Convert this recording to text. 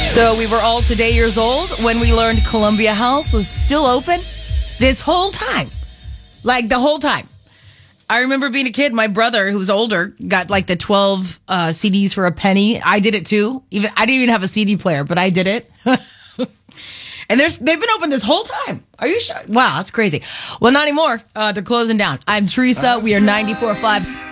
So we were all today years old when we learned Columbia House was still open this whole time. Like the whole time. I remember being a kid. My brother, who's older, got like the 12 CDs for a penny. I did it too. I didn't even have a CD player, but I did it. And they've been open this whole time. Are you sure? Wow, that's crazy. Well, not anymore. They're closing down. I'm Teresa. We are 94.5.